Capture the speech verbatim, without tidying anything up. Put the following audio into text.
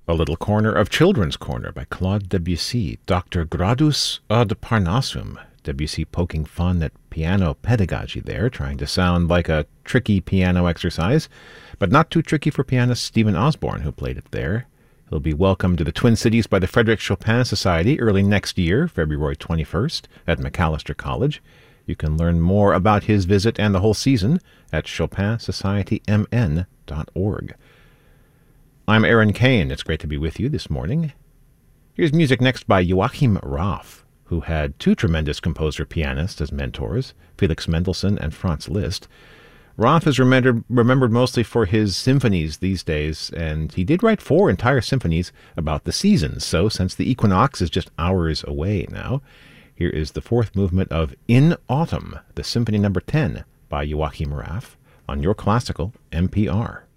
A little corner of Children's Corner by Claude Debussy, Doctor Gradus ad Parnassum. Debussy poking fun at piano pedagogy there, trying to sound like a tricky piano exercise, but not too tricky for pianist Stephen Osborne, who played it there. He'll be welcomed to the Twin Cities by the Frederick Chopin Society early next year, February twenty-first, at Macalester College. You can learn more about his visit and the whole season at chopin society m n dot org. I'm Aaron Kane. It's great to be with you this morning. Here's music next by Joachim Raff, who had two tremendous composer-pianists as mentors, Felix Mendelssohn and Franz Liszt. Raff is remembered, remembered mostly for his symphonies these days, and he did write four entire symphonies about the seasons, so since the equinox is just hours away now, here is the fourth movement of In Autumn, the Symphony Number ten by Joachim Raff, on Your Classical N P R.